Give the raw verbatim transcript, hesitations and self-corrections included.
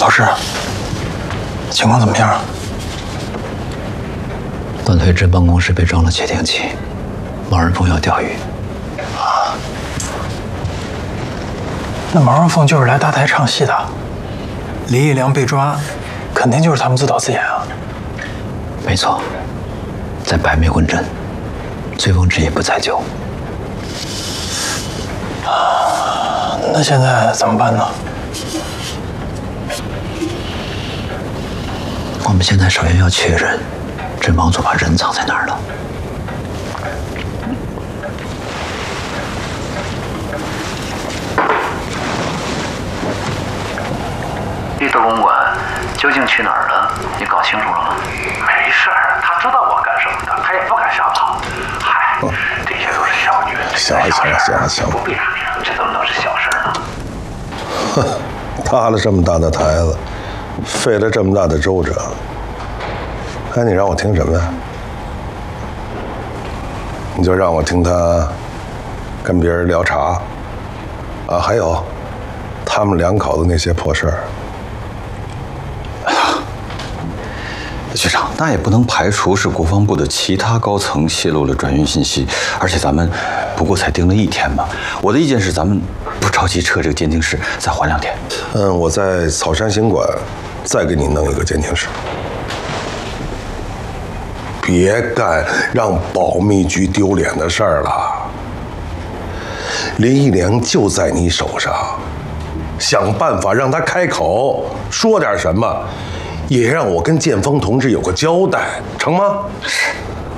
老师，情况怎么样？ 段腿支办公室被装了窃听器，毛人凤要钓鱼。 啊？那毛人凤就是来大台唱戏的，李义良被抓，肯定就是他们自导自演啊。 没错，在百媚混阵，醉翁之意不在酒。 啊，那现在怎么办呢？ 我们现在首先要确认，这王总把人藏在哪儿了。 绿豆公馆究竟去哪儿了？你搞清楚了吗？ 没事儿，他知道我干什么的，他也不敢瞎跑。嗨，哦、这些都是小女人， 行了行了行了行了， 不必打听，这怎么能是小事呢？ 哼，塌了这么大的台子。 费了这么大的周折，哎，你让我听什么呀？你就让我听他跟别人聊茶，啊，还有他们两口子那些破事儿。 哎呀，局长，那也不能排除是国防部的其他高层泄露了转运信息，而且咱们不过才盯了一天嘛。我的意见是，咱们不着急撤这个监听室，再缓两天。 嗯，我在草山行馆。 再给你弄一个监听室，别干让保密局丢脸的事儿了。林义良就在你手上，想办法让他开口说点什么，也让我跟建峰同志有个交代，成吗？ 是。